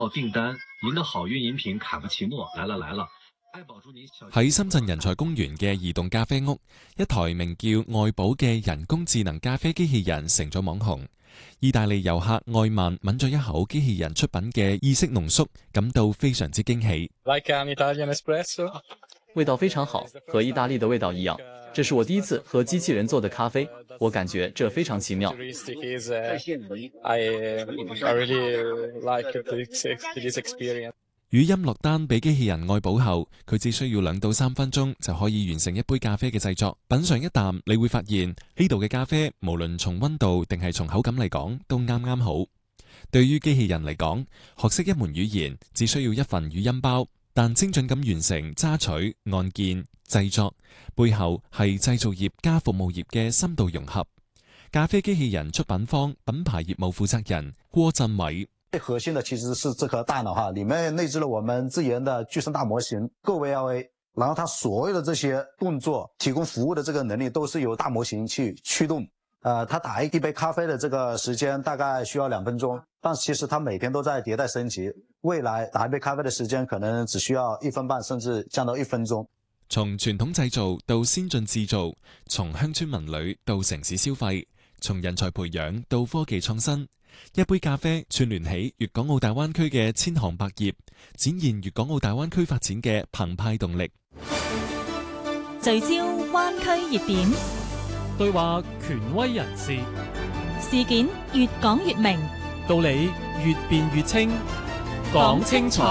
訂單，您的好運飲品卡布奇諾來了來了。 喺深圳人才公園嘅移動咖啡屋，一台名叫愛寶嘅人工智能咖啡機器人成咗網紅。意大利遊客愛曼抿咗一口機器人出品嘅意式濃縮，感到非常之驚喜。 味道非常好，和意大利的味道一樣。這是我第一次喝機器人做的咖啡，我感覺這非常奇妙。 語音落單俾機器人愛寶後，佢只需要2到3分鐘就可以完成一杯咖啡嘅製作。品嚐一啖，你會發現呢度嘅咖啡無論從溫度定係從口感嚟講都啱啱好。對於機器人嚟講，學識一門語言只需要一份語音包，但精準咁完成揸取、按鍵、製作，背後係製造業加服務業嘅深度融合。咖啡機器人出品方品牌業務負責人郭振偉。 最核心的其實是這顆大腦哈，裡面內置了我們自研的具聲大模型個 VLA， 然後它所有的這些動作提供服務的這個能力都是由大模型去驅動。它打一杯咖啡的這個時間大概需要2分鐘，但其實它每天都在迭代升級，未來打一杯咖啡的時間可能只需要1分半，甚至降到1分鐘。 從傳統製造到先進製造，從鄉村文旅到城市消費，從人才培養到科技創新。一杯咖啡串聯起粵港澳大灣區嘅千行百業，展現粵港澳大灣區發展嘅澎湃動力。 聚焦灣區熱點， 對話權威人士， 事件越講越明， 道理越辯越清，講清楚。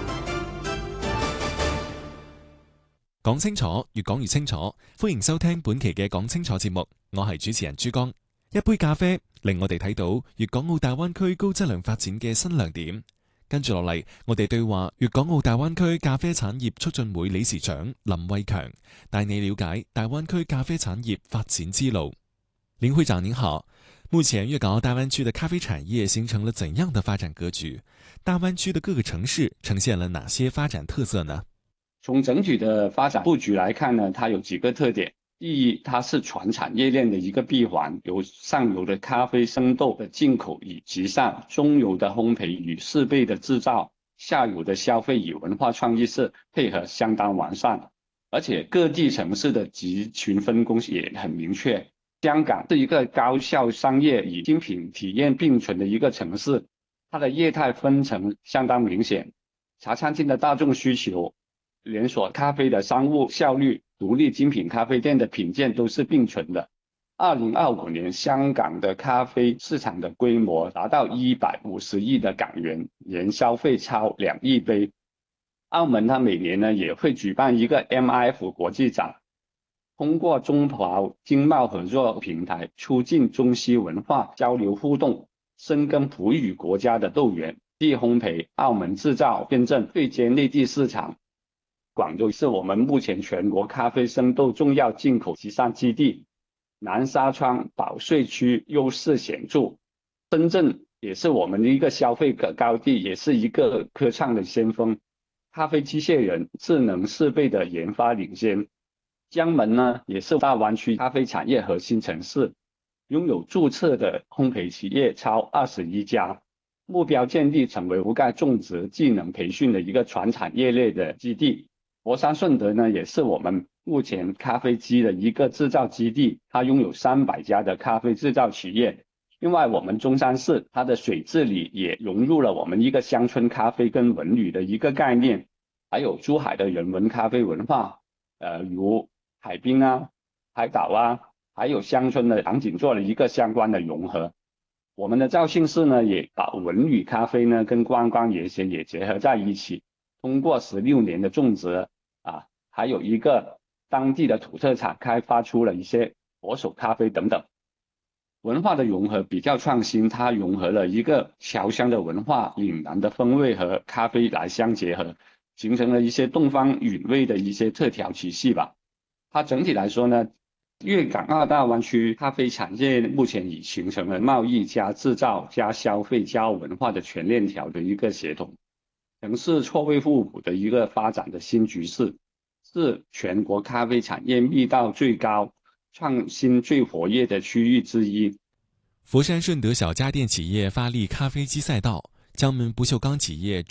講清楚，越講越清楚。歡迎收聽本期嘅講清楚節目，我係主持人朱江。一杯咖啡令我哋睇到粵港澳大灣區高質量發展嘅新亮點。跟住落嚟，我哋對話粵港澳大灣區咖啡產業促進會理事長林偉強，帶你了解大灣區咖啡產業發展之路。林會長您好，目前粵港澳大灣區的咖啡產業形成了怎樣的發展格局？大灣區的各個城市呈現了哪些發展特色呢？ 從整體的發展布局來看呢，它有幾個特點。第一，它是全產業鏈的一個閉環，由上游的咖啡生豆的進口與集散，中游的烘焙與設備的製造，下游的消費與文化創意是配合相當完善，而且各地城市的集群分工也很明確。香港是一個高效商業與精品體驗並存的一個城市，它的業態分層相當明顯，茶餐廳的大眾需求，連鎖咖啡的商務效率，獨立精品咖啡店的品鑑都是並存的。2025年，香港的咖啡市場的規模達到150億的港元，年消費超2億杯。澳門它每年呢也會舉辦一個 MIF 國際展，通過中葡經貿合作平台，促進中西文化交流互動，深耕葡語國家的豆源，地烘焙、澳門製造認證，對接內地市場。廣州是我們目前全國咖啡生豆重要進口集散基地，南沙窗保稅區優勢顯著。深圳也是我們的一個消費高地，也是一個科創的先鋒，咖啡機械人、智能設備的研發領先。江門呢，也是大灣區咖啡產業核心城市，擁有註冊的烘焙企業超21家，目標建立成為覆蓋種植技能培訓的一個全產業鏈的基地。佛山順德呢，也是我們目前咖啡機的一個製造基地，它擁有300家的咖啡製造企業。另外，我們中山市它的水治理也融入了我們一個鄉村咖啡跟文旅的一個概念，還有珠海的人文咖啡文化，如海濱啊、海島啊，還有鄉村的場景做了一個相關的融合。我們的肇慶市呢，也把文旅咖啡呢跟觀光業也結合在一起，通過16年的種植還有一個當地的土特產，開發出了一些佛手咖啡等等。文化的融合比較創新，它融合了一個僑鄉的文化、嶺南的風味和咖啡來相結合，形成了一些東方韻味的一些特調體系吧。它整體來說呢，粵港澳大灣區咖啡產業目前已形成了貿易加製造加消費加文化的全鏈條的一個協同，城市錯位互補的一個發展的新局勢，是全國咖啡產業密度最高、創新最活躍的區域之一。 佛山順德小家電企業發力咖啡機賽道， 江门不锈钢企業